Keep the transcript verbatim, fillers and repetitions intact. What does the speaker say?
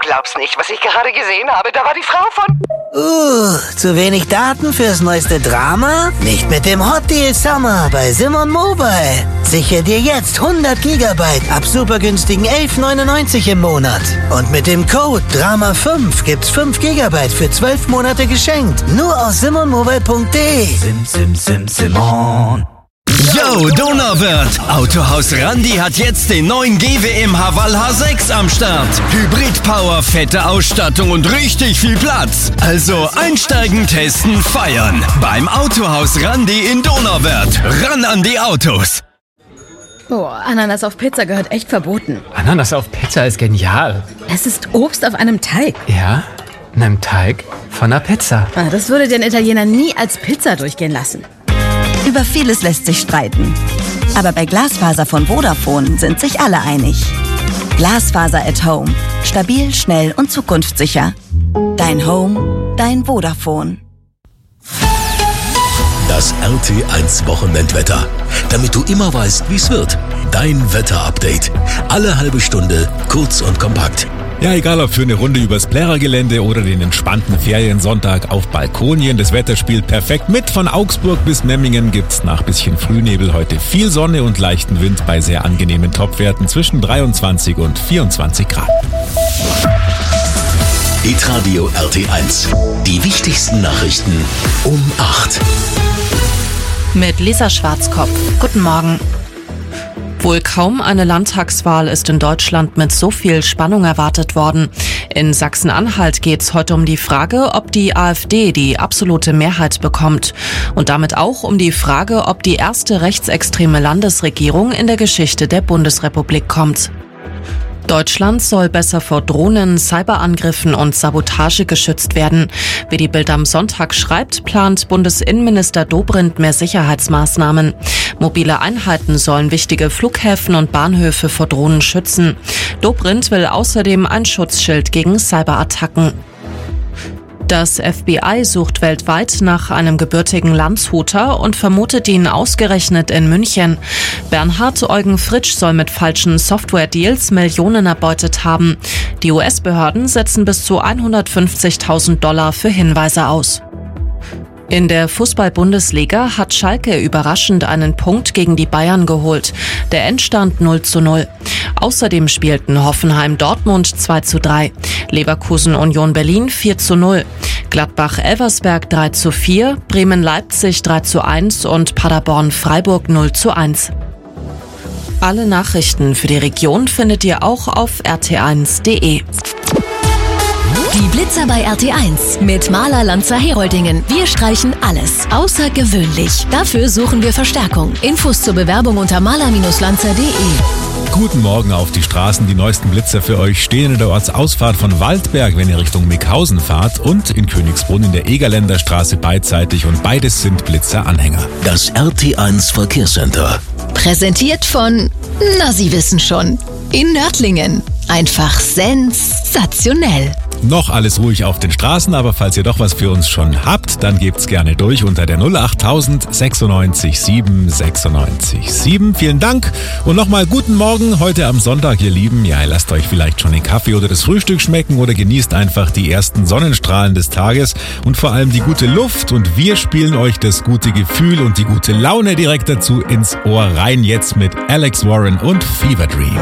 glaubst nicht, was ich gerade gesehen habe. Da war die Frau von... Uh, zu wenig Daten fürs neueste Drama? Nicht mit dem Hot Deal Summer bei Simon Mobile. Sichere dir jetzt hundert Gigabyte ab super günstigen elf neunundneunzig im Monat. Und mit dem Code Drama fünf gibt's fünf Gigabyte für zwölf Monate geschenkt. Nur aus simon mobile punkt de. Sim, sim, sim, Simon. Yo, Donauwörth! Autohaus Randi hat jetzt den neuen G W M Haval H sechs am Start. Hybrid-Power, fette Ausstattung und richtig viel Platz. Also einsteigen, testen, feiern. Beim Autohaus Randi in Donauwörth. Ran an die Autos! Oh, Ananas auf Pizza gehört echt verboten. Ananas auf Pizza ist genial. Es ist Obst auf einem Teig. Ja, einem Teig von einer Pizza. Ah, das würde den Italiener nie als Pizza durchgehen lassen. Über vieles lässt sich streiten. Aber bei Glasfaser von Vodafone sind sich alle einig. Glasfaser at Home. Stabil, schnell und zukunftssicher. Dein Home, dein Vodafone. Das R T eins Wochenendwetter. Damit du immer weißt, wie es wird. Dein Wetterupdate. Alle halbe Stunde, kurz und kompakt. Ja, egal ob für eine Runde übers Plärrer-Gelände oder den entspannten Feriensonntag auf Balkonien, das Wetter spielt perfekt mit. Von Augsburg bis Memmingen gibt's nach bisschen Frühnebel heute viel Sonne und leichten Wind bei sehr angenehmen Topwerten zwischen dreiundzwanzig und vierundzwanzig Grad. Hitradio R T eins. Die wichtigsten Nachrichten um acht. Mit Lisa Schwarzkopf. Guten Morgen. Wohl kaum eine Landtagswahl ist in Deutschland mit so viel Spannung erwartet worden. In Sachsen-Anhalt geht es heute um die Frage, ob die AfD die absolute Mehrheit bekommt. Und damit auch um die Frage, ob die erste rechtsextreme Landesregierung in der Geschichte der Bundesrepublik kommt. Deutschland soll besser vor Drohnen, Cyberangriffen und Sabotage geschützt werden. Wie die Bild am Sonntag schreibt, plant Bundesinnenminister Dobrindt mehr Sicherheitsmaßnahmen. Mobile Einheiten sollen wichtige Flughäfen und Bahnhöfe vor Drohnen schützen. Dobrindt will außerdem ein Schutzschild gegen Cyberattacken. Das F B I sucht weltweit nach einem gebürtigen Landshuter und vermutet ihn ausgerechnet in München. Bernhard Eugen Fritsch soll mit falschen Software-Deals Millionen erbeutet haben. Die U S-Behörden setzen bis zu hundertfünfzigtausend Dollar für Hinweise aus. In der Fußball-Bundesliga hat Schalke überraschend einen Punkt gegen die Bayern geholt. Der Endstand null zu null. Außerdem spielten Hoffenheim-Dortmund zwei zu drei, Leverkusen-Union Berlin vier zu null, Gladbach-Elversberg drei zu vier, Bremen-Leipzig drei zu eins und Paderborn-Freiburg null zu eins. Alle Nachrichten für die Region findet ihr auch auf r t eins punkt de. Die Blitzer bei R T eins mit Maler Lanzer Heroldingen. Wir streichen alles. Außergewöhnlich. Dafür suchen wir Verstärkung. Infos zur Bewerbung unter maler lanzer punkt de. Guten Morgen auf die Straßen. Die neuesten Blitzer für euch stehen in der Ortsausfahrt von Waldberg, wenn ihr Richtung Mickhausen fahrt, und in Königsbrunn in der Egerländer Straße beidseitig, und beides sind Blitzer-Anhänger. Das R T eins Verkehrscenter. Präsentiert von, na, Sie wissen schon, in Nördlingen. Einfach sensationell. Noch alles ruhig auf den Straßen, aber falls ihr doch was für uns schon habt, dann gebt's gerne durch unter der null achttausend sechsundneunzig sieben sechsundneunzig sieben. Vielen Dank und nochmal guten Morgen heute am Sonntag, ihr Lieben. Ja, lasst euch vielleicht schon den Kaffee oder das Frühstück schmecken oder genießt einfach die ersten Sonnenstrahlen des Tages und vor allem die gute Luft, und wir spielen euch das gute Gefühl und die gute Laune direkt dazu ins Ohr rein, jetzt mit Alex Warren und Fever Dream.